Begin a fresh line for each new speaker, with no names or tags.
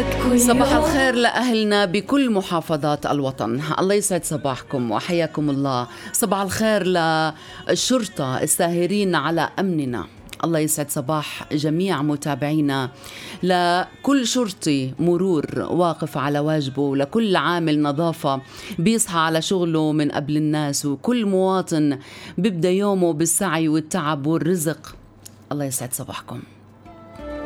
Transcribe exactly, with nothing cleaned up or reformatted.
صباح الخير لأهلنا بكل محافظات الوطن، الله يسعد صباحكم وحياكم الله. صباح الخير للشرطة الساهرين على أمننا، الله يسعد صباح جميع متابعينا، لكل شرطي مرور واقف على واجبه، لكل عامل نظافة بيصحى على شغله من قبل الناس، وكل مواطن بيبدأ يومه بالسعي والتعب والرزق، الله يسعد صباحكم.